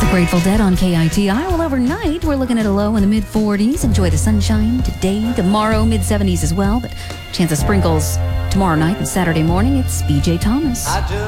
Grateful Dead on KITI. Well, overnight, we're looking at a low in the mid-40s. Enjoy the sunshine today, tomorrow, mid-70s as well. But chance of sprinkles tomorrow night and Saturday morning. It's BJ Thomas.